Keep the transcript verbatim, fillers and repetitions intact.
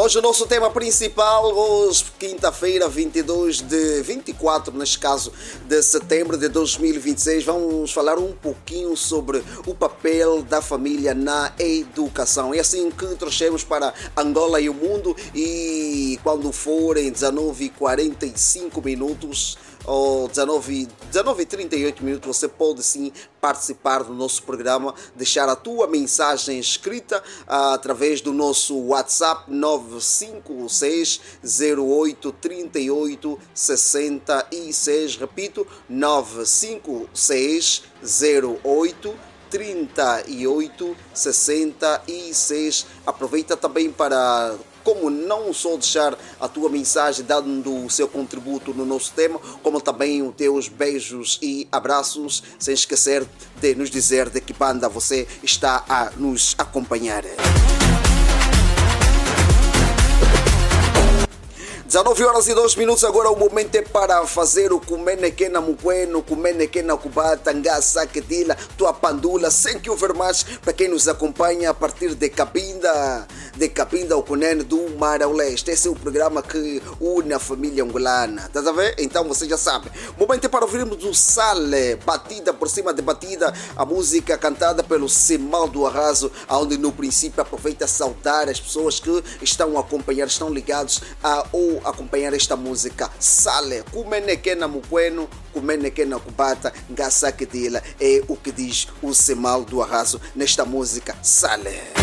Hoje o nosso tema principal, hoje quinta-feira, vinte e dois de vinte e quatro, neste caso, de setembro de dois mil e vinte e seis, vamos falar um pouquinho sobre o papel da família na educação. É assim que trouxemos para Angola e o mundo, e quando forem dezenove e quarenta e cinco minutos ou dezenove e trinta e oito minutos, você pode sim participar do nosso programa, deixar a tua mensagem escrita ah, através do nosso WhatsApp nove cinco seis zero oito três oito seis seis. Repito, nove cinco seis zero oito trinta e oito sessenta e seis. Aproveita também para, como não só deixar a tua mensagem dando o seu contributo no nosso tema, como também os teus beijos e abraços, sem esquecer de nos dizer de que banda você está a nos acompanhar. dezenove horas e dois minutos, agora o momento é para fazer o Kumenekena Mukweno, Kumenekena Kubata, Ngasa Kedila, Tua Pandula. Thank you very much para quem nos acompanha a partir de Cabinda, de Cabinda, o Cunene do Marauleste. Esse é o programa que une a família angolana, tá a ver? Então você já sabe. O momento é para ouvirmos o Sale, batida por cima de batida, a música cantada pelo Semal do Arraso, onde no princípio aproveita a saudar as pessoas que estão a acompanhar, estão ligados a ou acompanhar esta música. Sale, Kumenekena Mukweno, Kumenekena Kubata, Ngasa Kedila, é o que diz o Semal do Arraso nesta música Sale.